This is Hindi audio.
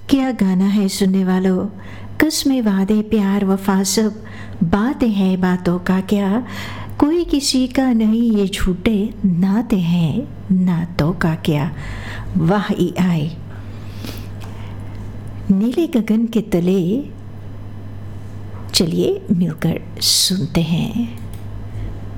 क्या गाना है सुनने वालों, कस्में वादे प्यार वफा सब बातें हैं बातों का क्या, कोई किसी का नहीं ये झूठे नाते हैं नातों का क्या। वाह ई आए। नीले गगन के तले चलिए मिलकर सुनते हैं।